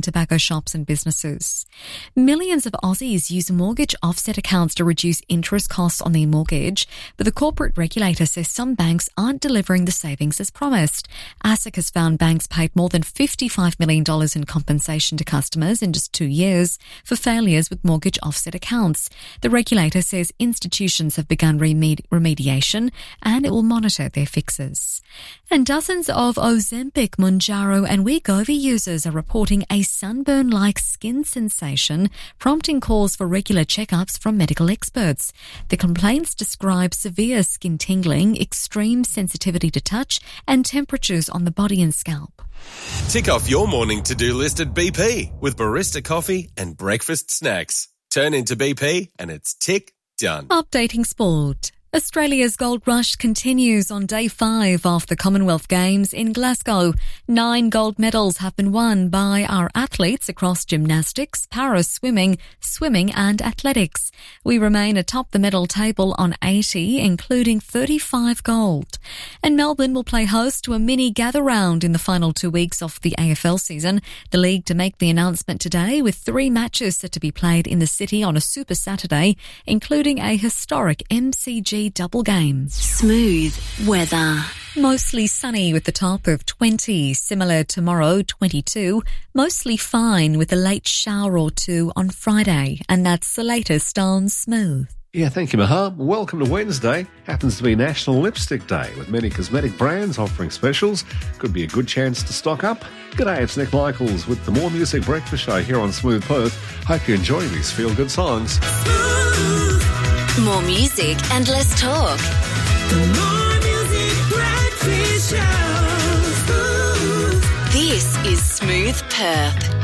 tobacco shops and businesses. Millions of Aussies use mortgage offset accounts to reduce interest costs on their mortgage, but the corporate regulator says some banks aren't delivering the savings as promised. ASIC has found banks paid more than $55 million in compensation to customers in just 2 years for failures with mortgage offset accounts. The regulator says institutions have begun remediation and it will monitor their fixes. And dozens of Ozempic, Mounjaro and Wegovy users are reporting a sunburn-like skin sensation, prompting calls for regular checkups from medical experts. The complaints describe severe skin tingling, extreme sensitivity to touch and temperatures on the body and scalp. Tick off your morning to-do list at BP with barista coffee and breakfast snacks. Turn into BP and it's tick done. Updating sport. Australia's gold rush continues on day 5 of the Commonwealth Games in Glasgow. 9 gold medals have been won by our athletes across gymnastics, para-swimming, swimming and athletics. We remain atop the medal table on 80, including 35 gold. And Melbourne will play host to a mini gather round in the final 2 weeks of the AFL season. The league to make the announcement today with 3 matches set to be played in the city on a Super Saturday, including a historic MCG double game. Smooth weather. Mostly sunny with the top of 20. Similar tomorrow, 22. Mostly fine with a late shower or 2 on Friday. And that's the latest on Smooth. Yeah, thank you, Maham. Welcome to Wednesday. Happens to be National Lipstick Day, with many cosmetic brands offering specials. Could be a good chance to stock up. G'day, it's Nick Michaels with the More Music Breakfast Show here on Smooth Perth. Hope you enjoy these feel-good songs. More music and less talk. The More Music Breakfast Show. This is Smooth Perth.